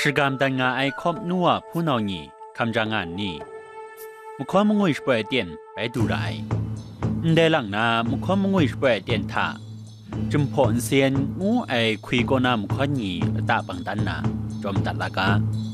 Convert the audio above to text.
是干单啊爱靠努啊普闹你，看着眼你，木看木我是不点白ดูไรได้หลังนะมุขมงวยสเปรเดียนท่าจุมพอนเซียนงูไอคุยก็นามุขนีตาบังตันนะจอมตัดละกา